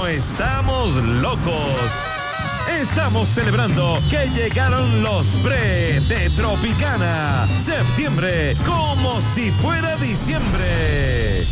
no estamos locos. Estamos celebrando que llegaron los pre de Tropicana. Septiembre, como si fuera diciembre.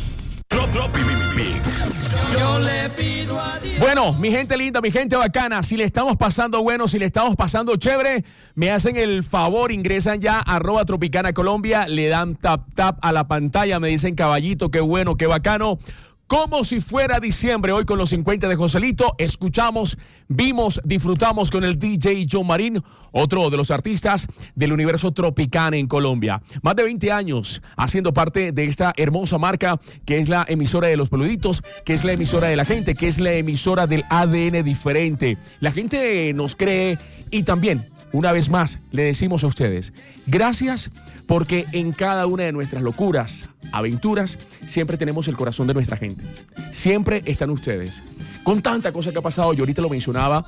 Yo le pido a Dios. Bueno, mi gente linda, mi gente bacana, si le estamos pasando bueno, si le estamos pasando chévere, me hacen el favor, ingresan ya a @Tropicana Colombia, le dan tap a la pantalla, me dicen caballito, qué bueno, qué bacano. Como si fuera diciembre, hoy con los 50 de Joselito, escuchamos, vimos, disfrutamos con el DJ John Marín, otro de los artistas del universo Tropicana en Colombia. Más de 20 años haciendo parte de esta hermosa marca que es la emisora de los peluditos, que es la emisora de la gente, que es la emisora del ADN diferente. La gente nos cree y también, una vez más, le decimos a ustedes, gracias porque en cada una de nuestras locuras, aventuras, siempre tenemos el corazón de nuestra gente. Siempre están ustedes. Con tanta cosa que ha pasado, yo ahorita lo mencionaba,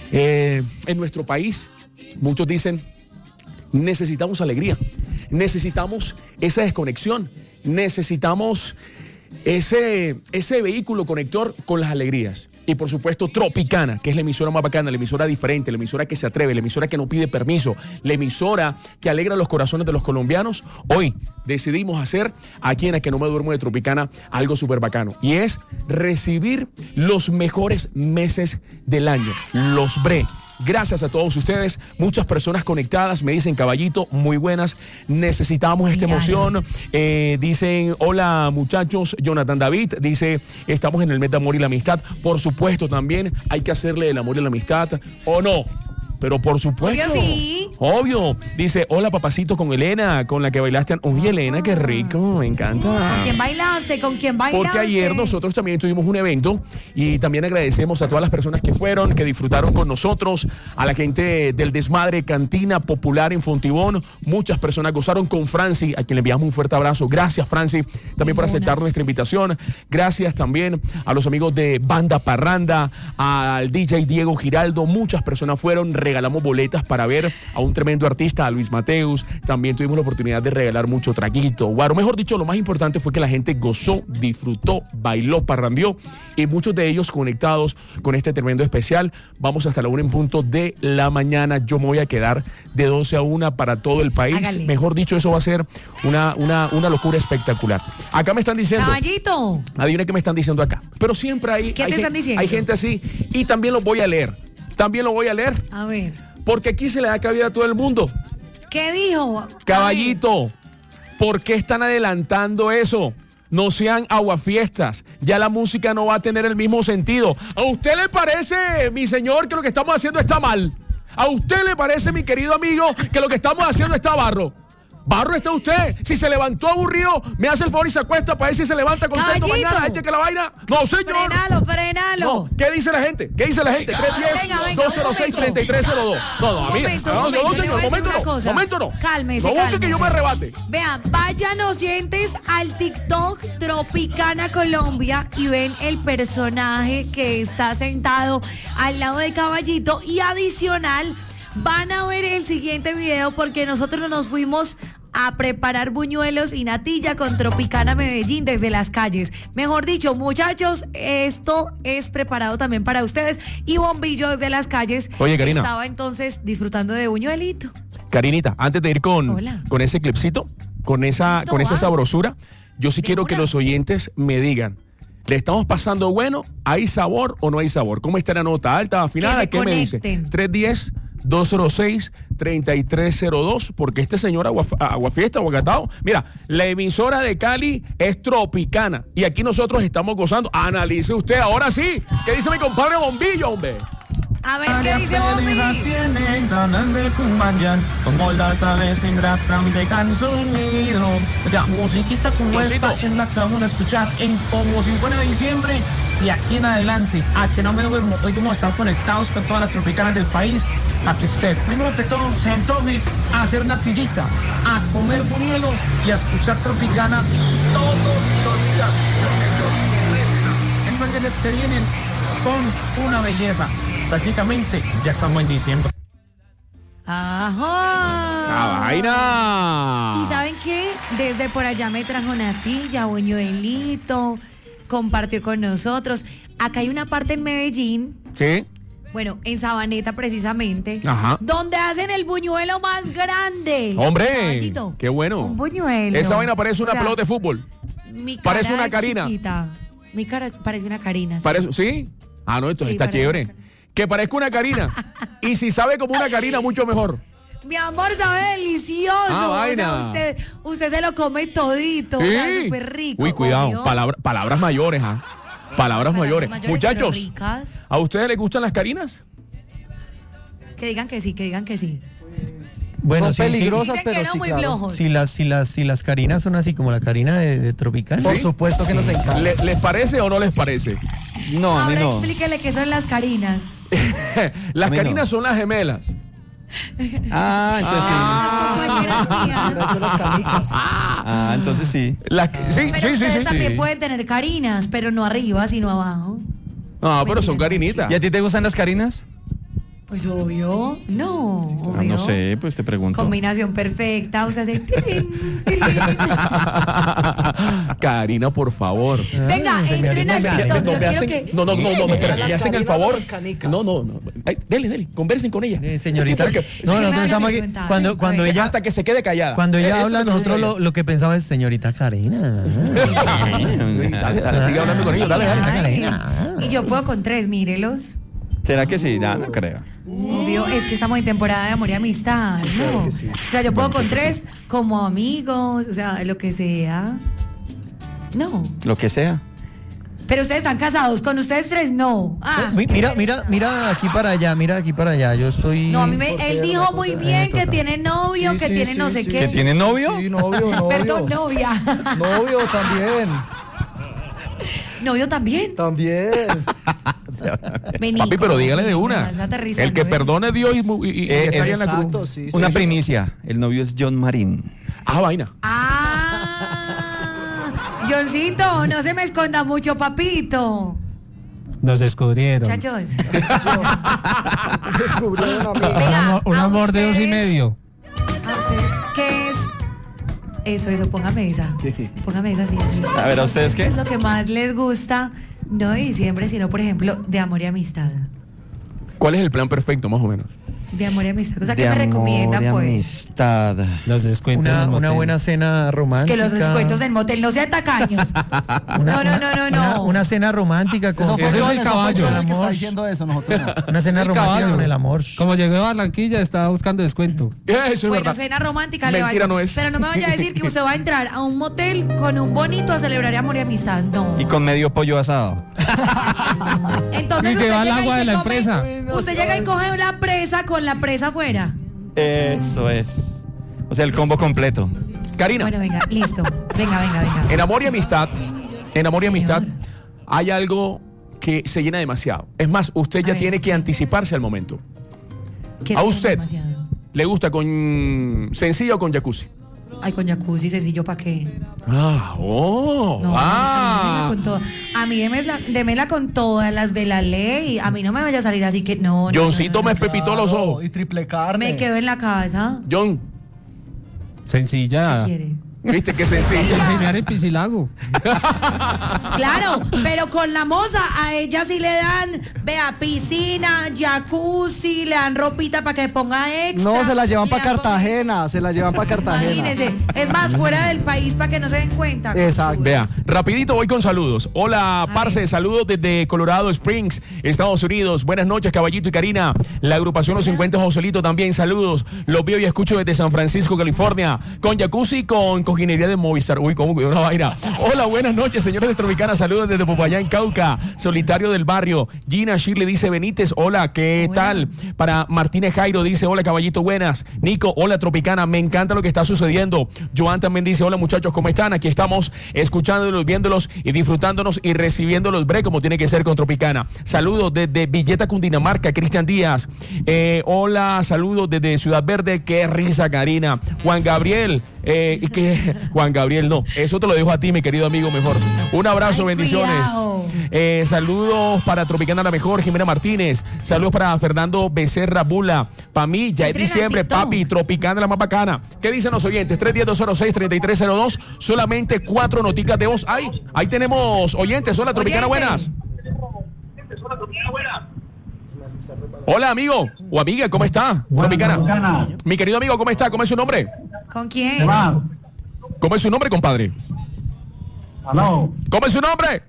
en nuestro país, muchos dicen, necesitamos alegría, necesitamos esa desconexión, necesitamos ese vehículo conector con las alegrías. Y por supuesto Tropicana, que es la emisora más bacana, la emisora diferente, la emisora que se atreve, la emisora que no pide permiso, la emisora que alegra los corazones de los colombianos. Hoy decidimos hacer aquí en A Que No Me Duermo de Tropicana algo súper bacano. Y es recibir los mejores meses del año, los BRE. Gracias a todos ustedes, muchas personas conectadas, me dicen caballito, muy buenas, necesitamos esta emoción, dicen hola muchachos, Jonathan David, dice estamos en el mes de amor y la amistad, por supuesto también hay que hacerle el amor y la amistad, ¿o no? Pero por supuesto. Obvio, sí. Obvio. Dice, hola papacito con Elena, con la que bailaste. Uy, Elena, qué rico, me encanta. ¿Con quién bailaste? ¿Con quién bailaste? Porque ayer nosotros también tuvimos un evento y también agradecemos a todas las personas que fueron, que disfrutaron con nosotros, a la gente del Desmadre Cantina Popular en Fontibón. Muchas personas gozaron con Franci, a quien le enviamos un fuerte abrazo. Gracias, Franci, también por aceptar nuestra invitación. Gracias también a los amigos de Banda Parranda, al DJ Diego Giraldo. Muchas personas fueron, regalamos boletas para ver a un tremendo artista, a Luis Mateus. También tuvimos la oportunidad de regalar mucho traguito. Bueno, mejor dicho, lo más importante fue que la gente gozó, disfrutó, bailó, parrandeó y muchos de ellos conectados con este tremendo especial. Vamos hasta la 1 en punto de la mañana. Yo me voy a quedar de 12 a 1 para todo el país. Hágale. Mejor dicho, eso va a ser una locura espectacular. Acá me están diciendo... Caballito. Adivina qué me están diciendo acá. Pero siempre hay... ¿Qué te están diciendo? Hay gente así y también lo voy a leer. También lo voy a leer. A ver. Porque aquí se le da cabida a todo el mundo. ¿Qué dijo? Caballito, ¿por qué están adelantando eso? No sean aguafiestas. Ya la música no va a tener el mismo sentido. ¿A usted le parece, mi señor, que lo que estamos haciendo está mal? ¿A usted le parece, mi querido amigo, que lo que estamos haciendo está barro? Barro está usted. Si se levantó aburrido, me hace el favor y se acuesta para ver si se levanta contento Caballito. mañana. Eche que la vaina. No, señor. Frenalo. No. ¿Qué dice la gente? ¿Qué dice la gente? 310-206-3302. No, a mí. No, señor. Momento no. Cálmese. No busque que yo me arrebate. Vean, vayan oyentes al TikTok Tropicana Colombia y ven el personaje que está sentado al lado de Caballito y adicional van a ver el siguiente video porque nosotros nos fuimos a preparar buñuelos y natilla con Tropicana Medellín desde las calles. Mejor dicho, muchachos, esto es preparado también para ustedes y Bombillo desde las calles. Oye, Karina. Estaba entonces disfrutando de buñuelito. Karinita, antes de ir con ese clipcito, con esa sabrosura, yo sí quiero que los oyentes me digan, ¿le estamos pasando bueno? ¿Hay sabor o no hay sabor? ¿Cómo está la nota? ¿Alta, afinada? ¿Qué me dice? 310-206-3302, porque este señor Aguafiesta, Aguacatao, mira, la emisora de Cali es Tropicana y aquí nosotros estamos gozando. Analice usted, ahora sí. ¿Qué dice mi compadre Bombillo, hombre? A ver, ¿qué dice Bombi? Tienen ganas de kumbayan, como las aves ingratas de consumido. Ya, musiquita como esta es la que vamos a escuchar en como 50 de diciembre y aquí en adelante. A que no me duermo, hoy vamos a estar conectados con todas las tropicanas del país. A que usted, primero que todo, se entone a hacer natillita, a comer buñuelo y a escuchar Tropicana todos los días. Estos días que vienen son una belleza. Prácticamente ya estamos en diciembre. ¡Ajá! ¡La vaina! ¿Y saben qué? Desde por allá me trajo natilla, buñuelito, compartió con nosotros. Acá hay una parte en Medellín, Sí. bueno, en Sabaneta precisamente, Ajá. donde hacen el buñuelo más grande. Hombre, Caballito, qué bueno. Un buñuelo. Esa vaina parece una O sea, pelota de fútbol. Mi cara parece una es Karina. chiquita. Mi cara parece una Karina. Sí. Parece, ¿sí? Ah, no, entonces Sí, está parece chévere. una Karina. Que parezca una Karina. Y si sabe como una Karina, mucho mejor. Mi amor, sabe delicioso. Ah, O vaina. sea, usted se lo come todito. O sea, súper rico. Uy, cuidado. obvio. Palabras mayores, ¿ah? Palabras mayores. Muchachos, pero ricas. ¿a ustedes les gustan las Karinas? Que digan que sí, que digan que sí. Bueno, Son sí, peligrosas, Dicen que pero no, sí, muy claro. flojos. Si las Karinas son así como la Karina de Tropicana. Por ¿Sí? supuesto que nos encanta. ¿Les parece o no les parece? No, a mí Ahora no. explíquele qué son las Karinas. Las A mí no. Karinas son las gemelas. Ah, entonces sí. Las compañeras mías. Mira, son las canicas. Ah, entonces sí. Sí, Pero ustedes también sí. pueden tener Karinas, pero no arriba, sino abajo. No, pero son Karinitas. ¿Y a ti te gustan las Karinas? Pues obvio, no, obvio. Ah, no sé, pues te pregunto. Combinación perfecta, o sea, se... Karina, por favor. Venga, entren al Venga, TikTok, yo me quiero hacen- que... no, espera, Las me hacen el Karinas favor. o las canicas. No. Ay, dele, conversen con ella. Señorita. Sí, porque- No, nosotros me estamos hace aquí. cuenta, Cuando sí, ella, hasta que se quede callada. cuando ella Eso habla, es lo que nosotros ella- lo que pensamos es señorita Karina. Dale, sigue hablando con ellos, dale. Ay, y yo puedo con 3, mírelos. ¿Será que sí? No creo. Obvio, es que estamos en temporada de amor y amistad, ¿no? O sea, yo puedo con 3 como amigos, o sea, lo que sea. No. Lo que sea. Pero ustedes están casados, con ustedes 3 no. Ah. Mira aquí para allá. Yo estoy. No, él dijo muy bien que tiene novio, Sí, que sí, tiene sí, no sé sí, qué. ¿Que tiene novio? Sí, novio. Perdón, novia. Novio también. Novio también. También. Vení, Papi, pero ¿cómo dígale así? de Me una. vas aterrizando, El que ¿ves? perdone Dios y está ahí en la cruz. Exacto, sí. Una sí. primicia. El novio es John Marín. Ah, vaina. Ah, Johncito, no se me esconda mucho, papito. Nos descubrieron. Muchachos. Descubrieron a mí. Venga, Un a amor de 2 y ustedes- medio. a ustedes, ¿qué es? Eso, póngame esa. Póngame esa, sí, así. A ver, ¿a ustedes ¿Qué qué? es lo que más les gusta? No de diciembre, sino, por ejemplo, de amor y amistad. ¿Cuál es el plan perfecto, más o menos? De amor y amistad. O sea, De ¿qué me amor recomiendan, y pues? amistad. Los descuentos. en los Una moteles. buena cena romántica. Que los descuentos del motel no sean tacaños. No. Una cena romántica con. Ese es el caballo. el que está amor. diciendo eso, nosotros no. Una cena El romántica caballo. con el amor. Como llegué a Barranquilla, estaba buscando descuento. Eso es Bueno, verdad. cena romántica le Mentira valgo. no es. Pero no me vaya a decir que usted va a entrar a un motel con un bonito a celebrar amor y amistad. No. Y con medio pollo asado. Entonces Y usted lleva el llega y agua se de la come- empresa. Usted llega y coge la presa con la presa afuera. Eso es. O sea, el combo completo. Karina, Bueno, venga, listo. Venga. en amor y amistad, Señor. hay algo que se llena demasiado. Es más, usted ya ver. tiene que anticiparse al momento. ¿Qué A tiene usted. demasiado? ¿Le gusta con sencillo o con jacuzzi? Ay, con jacuzzi, sencillo, ¿para qué? Ah, oh, No, ah. a mí démela con toda. A mí démela con todas las de la ley. A mí no me vaya a salir así que no. Johncito me pepitó los Claro, ojos. Y triple carne. Me quedo en la casa. John, Sencilla. ¿Qué quiere? viste qué sencillo. Enseñar en Piscilago. Claro, pero con la moza a ella sí le dan, vea, piscina, jacuzzi, le dan ropita para que ponga extra. No, se la llevan le para dan Cartagena. Se la llevan para Cartagena. Imagínese, es más, fuera del país para que no se den cuenta. Exacto. Vea, rapidito voy con saludos. Hola, A parce, ver. saludos desde Colorado Springs, Estados Unidos. Buenas noches, Caballito y Karina. La agrupación Los 50 Joselito también, saludos. Los veo y escucho desde San Francisco, California, con jacuzzi, con cojinería de Movistar. Uy, cómo cuidó una vaina. Hola, buenas noches, señores de Tropicana, saludos desde Popayán, Cauca, solitario del barrio. Gina Shirley dice Benítez, hola, ¿qué Hola. tal? Para Martínez Jairo dice, hola, Caballito, buenas. Nico, hola, Tropicana, me encanta lo que está sucediendo. Joan también dice, hola, muchachos, ¿cómo están? Aquí estamos escuchándolos, viéndolos y disfrutándonos y recibiéndolos bre como tiene que ser con Tropicana. Saludos desde Villeta, Cundinamarca, Cristian Díaz. Hola, saludos desde Ciudad Verde, qué risa, Karina. Juan Gabriel, Y que Juan Gabriel no. Eso te lo dejo a ti, mi querido amigo, mejor. Un abrazo, Ay, bendiciones. cuidado. Saludos para Tropicana la mejor, Jimena Martínez. Saludos para Fernando Becerra Bula. Para mí, ya es Entren al diciembre, TikTok. papi. Tropicana la más bacana. ¿Qué dicen los oyentes? 310-206-3302. Solamente 4 noticas de voz. Ahí tenemos oyentes. Hola, Tropicana, Oyente. buenas. Hola, amigo o amiga, ¿cómo está? Tropicana. Mi querido amigo, ¿cómo está? ¿Cómo es su nombre? ¿Con quién? ¿Cómo es su nombre, compadre? Aló, ¿Cómo es su nombre?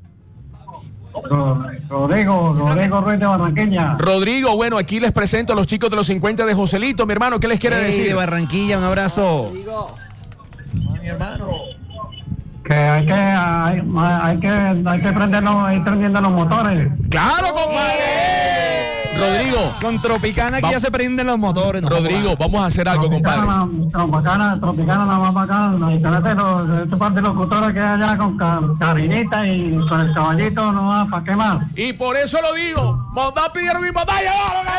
Rodrigo Ruiz de Barranquilla. Rodrigo, bueno, aquí les presento a los chicos de los 50 de Joselito, mi hermano, ¿qué les quiere Hey, decir? de Barranquilla, un abrazo. Mi hermano. Que hay que prenderlo, ir prendiendo los motores. ¡Claro, compadre! Rodrigo, Con Tropicana aquí ya se prenden los motores. No Rodrigo, vamos a hacer algo, compadre. Tropicana la más bacana. Y este par de locutores que hay allá con Carinita y con el caballito, no va, ¿para qué más? Y por eso lo digo, mandá pidieron mi batalla.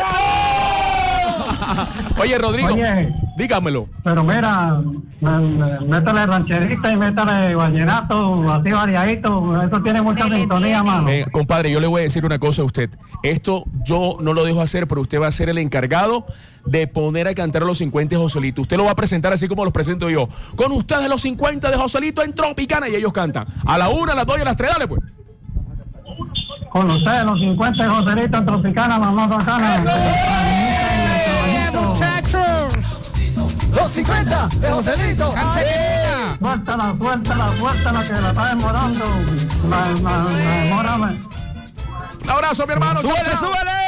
Oye, Rodrigo, Oye. dígamelo. Pero mira, métale rancherita y métale vallenato, así variadito. Eso tiene mucha Se le sintonía, tiene. mano. Compadre, yo le voy a decir una cosa a usted. Esto yo no lo dejo hacer, pero usted va a ser el encargado de poner a cantar a los 50 de Joselito. Usted lo va a presentar así como los presento yo. Con ustedes los 50 de Joselito en Tropicana y ellos cantan. A la 1, a las 2 y a las 3, dale pues. Con ustedes, los 50 de Joselito en Tropicana, la más bacana. Los 50 de Joselito. Suéltala, que la está demorando. Demórame. Un abrazo, mi hermano. Chao, ¡Súbele, chao. súbele!